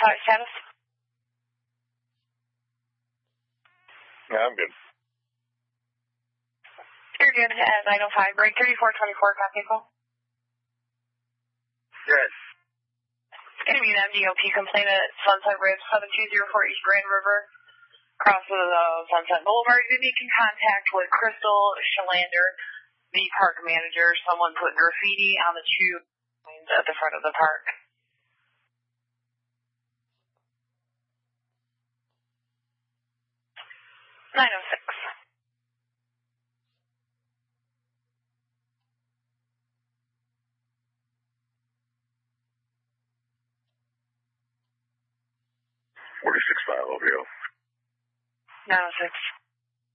Status? Yeah, I'm good. You're good at 905, break 3424, copy call. Good. It's going to be an MDOP complaint at Sunset Ridge, 7204 East Grand River, crosses Sunset Boulevard. You're making contact with Crystal Shalander, the park manager. Someone put graffiti on the tube at the front of the park. (906) (46.5) OVO. 906.